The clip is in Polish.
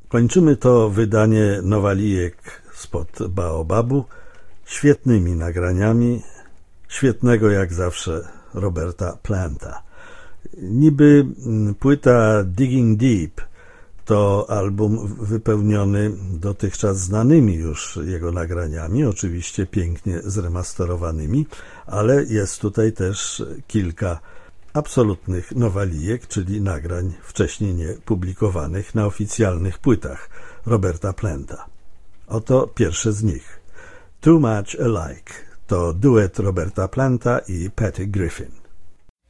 Kończymy to wydanie Nowalijek spod Baobabu świetnymi nagraniami świetnego jak zawsze Roberta Planta. Niby płyta Digging Deep to album wypełniony dotychczas znanymi już jego nagraniami, oczywiście pięknie zremasterowanymi, ale jest tutaj też kilka absolutnych nowalijek, czyli nagrań wcześniej nie publikowanych na oficjalnych płytach Roberta Planta. Oto pierwsze z nich. Too Much Alike to duet Roberta Planta i Patty Griffin.